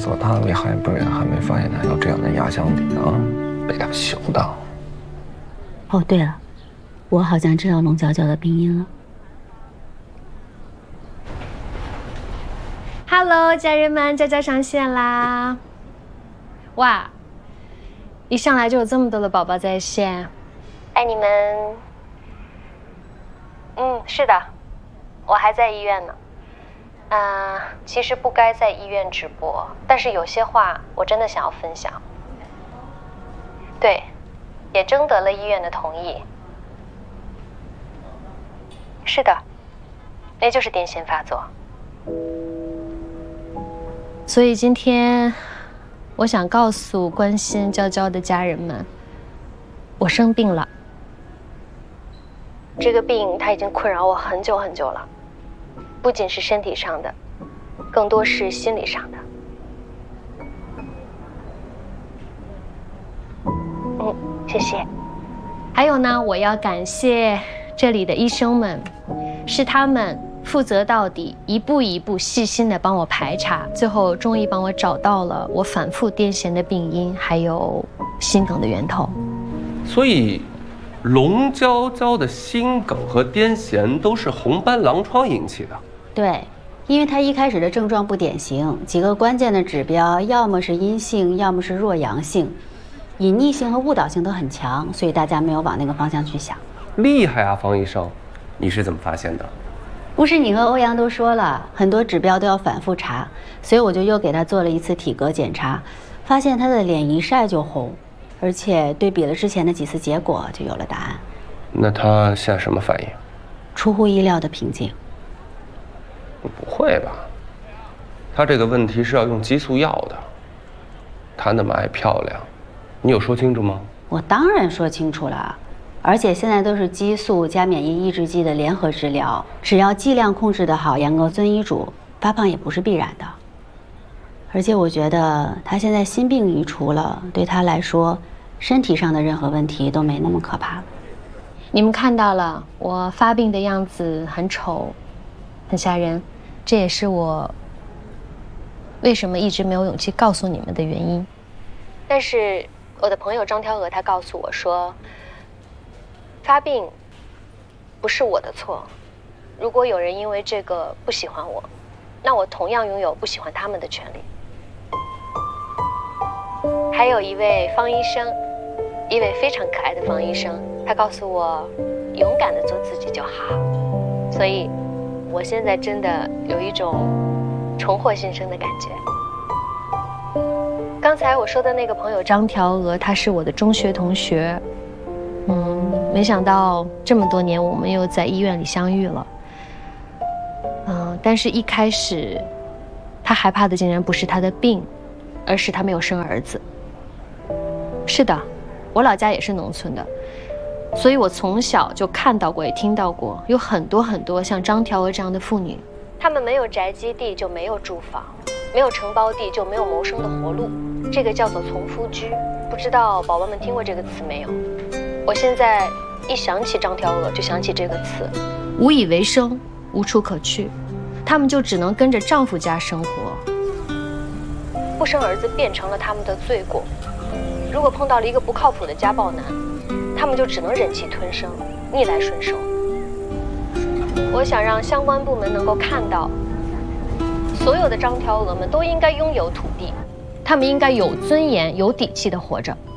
做他厉害，不然还没发现他有这样的压箱底啊，被他嗅到。 哦，对了，我好像知道龙娇娇的病因了。 Hello， 家人们，娇娇上线啦！哇，一上来就有这么多的宝宝在线，爱你们。是的，我还在医院呢。其实不该在医院直播，但是有些话我真的想要分享。对，也征得了医院的同意。是的，那就是癫痫发作。所以今天，我想告诉关心娇娇的家人们，我生病了。这个病它已经困扰我很久很久了，不仅是身体上的，更多是心理上的。谢谢。还有呢，我要感谢这里的医生们，是他们负责到底，一步一步细心的帮我排查，最后终于帮我找到了我反复癫痫的病因，还有心梗的源头。 所以，龙娇娇的心梗和癫痫都是红斑狼疮引起的。 对，因为她一开始的症状不典型，几个关键的指标要么是阴性，要么是弱阳性，隐匿性和误导性都很强，所以大家没有往那个方向去想。 厉害啊，方医生，你是怎么发现的？ 不是你和欧阳都说了，很多指标都要反复查，所以我就又给他做了一次体格检查，发现他的脸一晒就红，而且对比了之前的几次结果，就有了答案。 那他现在什么反应？ 出乎意料的平静。 不会吧？他这个问题是要用激素药的。他那么爱漂亮，你有说清楚吗？ 我当然说清楚了。而且现在都是激素加免疫抑制剂的联合治疗，只要剂量控制得好，严格遵医嘱，发胖也不是必然的。而且我觉得他现在心病已除了，对他来说，身体上的任何问题都没那么可怕了。 你们看到了，我发病的样子很丑，很吓人，这也是我为什么一直没有勇气告诉你们的原因。但是我的朋友张挑娥她告诉我说，发病不是我的错，如果有人因为这个不喜欢我，那我同样拥有不喜欢他们的权利。还有一位方医生，一位非常可爱的方医生，他告诉我勇敢地做自己就好。所以我现在真的有一种重获新生的感觉。刚才我说的那个朋友张挑娥，她是我的中学同学，没想到这么多年我们又在医院里相遇了。但是一开始他害怕的竟然不是他的病，而是他没有生儿子。是的，我老家也是农村的，所以我从小就看到过也听到过有很多很多像张挑娥这样的妇女，她们没有宅基地就没有住房，没有承包地就没有谋生的活路，这个叫做从夫居。不知道宝宝们听过这个词没有？我现在一想起张挑娥就想起这个词，无以为生，无处可去，她们就只能跟着丈夫家生活。不生儿子变成了他们的罪过，如果碰到了一个不靠谱的家暴男，他们就只能忍气吞声，逆来顺受。我想让相关部门能够看到，所有的张挑娥们都应该拥有土地，他们应该有尊严、有底气地活着。